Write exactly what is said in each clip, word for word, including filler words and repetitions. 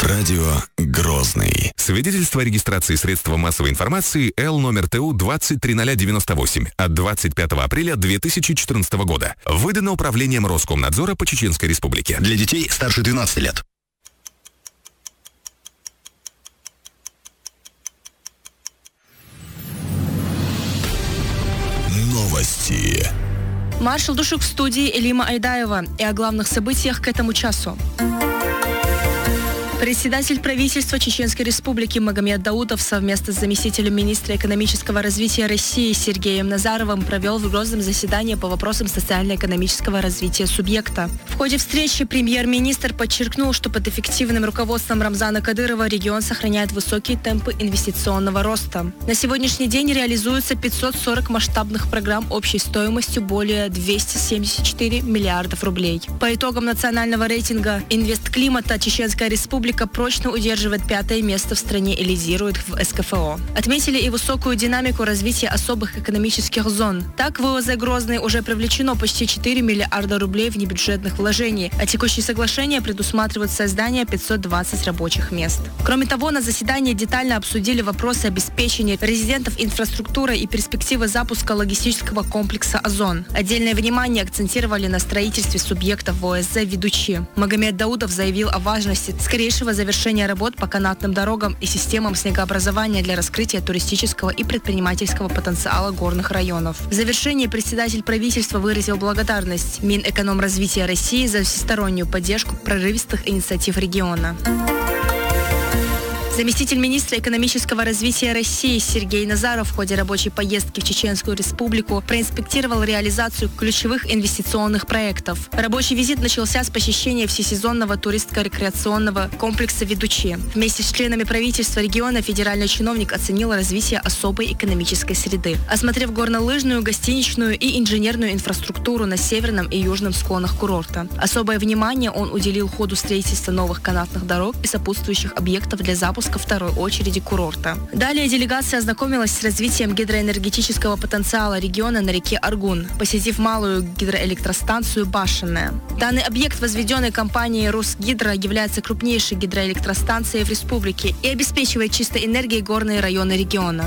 Радио Грозный. Свидетельство о регистрации средства массовой информации Л номер Т У двадцать три ноль девяносто восемь от двадцать пятого апреля две тысячи четырнадцатого года. Выдано Управлением Роскомнадзора по Чеченской Республике. Для детей старше двенадцати лет. Новости. Маршал Душук в студии Элима Айдаева и о главных событиях к этому часу. Председатель правительства Чеченской Республики Магомед Даутов совместно с заместителем министра экономического развития России Сергеем Назаровым провел в Грозном заседание по вопросам социально-экономического развития субъекта. В ходе встречи премьер-министр подчеркнул, что под эффективным руководством Рамзана Кадырова регион сохраняет высокие темпы инвестиционного роста. На сегодняшний день реализуется пятьсот сорок масштабных программ общей стоимостью более двухсот семидесяти четырёх миллиардов рублей. По итогам национального рейтинга «Инвестклимата» Чеченская Республика прочно удерживает пятое место в стране и лидирует в эс ка эф о. Отметили и высокую динамику развития особых экономических зон. Так, в вэ о зэ Грозный уже привлечено почти четыре миллиарда рублей внебюджетных вложений, а текущие соглашения предусматривают создание пятисот двадцати рабочих мест. Кроме того, на заседании детально обсудили вопросы обеспечения резидентов инфраструктурой и перспективы запуска логистического комплекса «Озон». Отдельное внимание акцентировали на строительстве субъектов вэ о эс зэ «Ведучи». Магомед Даутов заявил о важности скорейшего завершения работ по канатным дорогам и системам снегообразования для раскрытия туристического и предпринимательского потенциала горных районов. В завершении председатель правительства выразил благодарность Минэкономразвития России за всестороннюю поддержку прорывистых инициатив региона. Заместитель министра экономического развития России Сергей Назаров в ходе рабочей поездки в Чеченскую Республику проинспектировал реализацию ключевых инвестиционных проектов. Рабочий визит начался с посещения всесезонного туристско-рекреационного комплекса «Ведучи». Вместе с членами правительства региона федеральный чиновник оценил развитие особой экономической среды, осмотрев горнолыжную, гостиничную и инженерную инфраструктуру на северном и южном склонах курорта. Особое внимание он уделил ходу строительства новых канатных дорог и сопутствующих объектов для запуска второй очереди курорта. Далее делегация ознакомилась с развитием гидроэнергетического потенциала региона на реке Аргун, посетив малую гидроэлектростанцию «Башенная». Данный объект, возведенный компанией «Русгидро», является крупнейшей гидроэлектростанцией в республике и обеспечивает чистой энергией горные районы региона.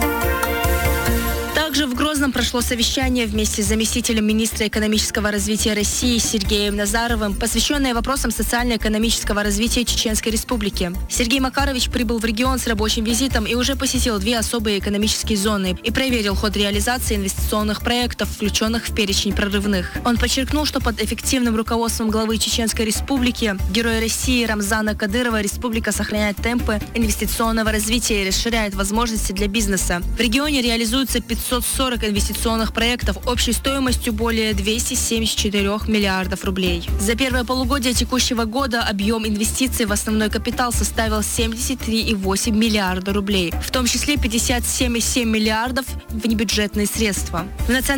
Также в Грозном прошло совещание вместе с заместителем министра экономического развития России Сергеем Назаровым, посвященное вопросам социально-экономического развития Чеченской Республики. Сергей Макарович прибыл в регион с рабочим визитом и уже посетил две особые экономические зоны и проверил ход реализации инвестиционных проектов, включенных в перечень прорывных. Он подчеркнул, что под эффективным руководством главы Чеченской Республики, героя России Рамзана Кадырова, республика сохраняет темпы инвестиционного развития и расширяет возможности для бизнеса. В регионе реализуется пятьсот сорок инвестиционных проектов общей стоимостью более двухсот семидесяти четырёх миллиардов рублей. За первое полугодие текущего года объем инвестиций в основной капитал составил семьдесят три целых восемь десятых миллиарда рублей, в том числе пятьдесят семь целых семь десятых миллиардов внебюджетные средства. В